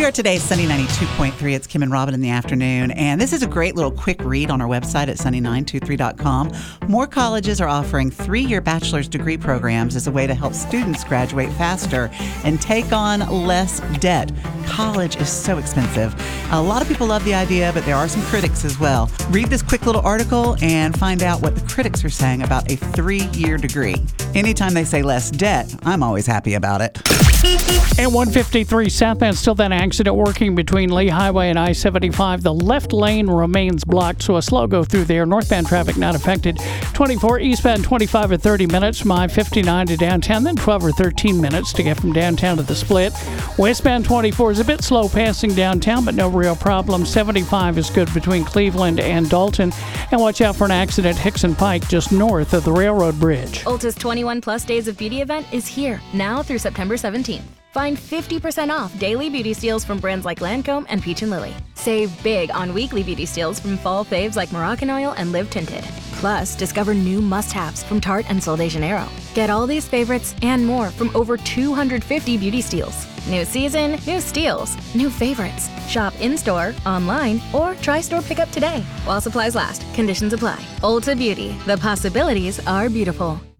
are today, Sunny 92.3. It's Kim and Robin in the afternoon. And this is a great little quick read on our website at sunny923.com. More colleges are offering 3-year bachelor's degree programs as a way to help students graduate faster and take on less debt. College is so expensive. A lot of people love the idea, but there are some critics as well. Read this quick little article and find out what the critics are saying about a 3-year degree. Anytime they say less debt, I'm always happy about it. At 153 southbound, still that accident working between Lee Highway and I-75. The left lane remains blocked, so a slow go through there. Northbound traffic not affected. 24 eastbound, 25 or 30 minutes from I-59 to downtown, then 12 or 13 minutes to get from downtown to the split. Westbound 24 is a bit slow passing downtown, but no real problem. 75 is good between Cleveland and Dalton. And watch out for an accident Hickson Pike just north of the railroad bridge. Ulta's 21 Plus Days of Beauty event is here now through September 17th. Find 50% off daily beauty steals from brands like Lancome and Peach & Lily. Save big on weekly beauty steals from fall faves like Moroccan Oil and Live Tinted. Plus, discover new must-haves from Tarte and Sol de Janeiro. Get all these favorites and more from over 250 beauty steals. New season, new steals, new favorites. Shop in-store, online, or try store pickup today. While supplies last, conditions apply. Ulta Beauty, the possibilities are beautiful.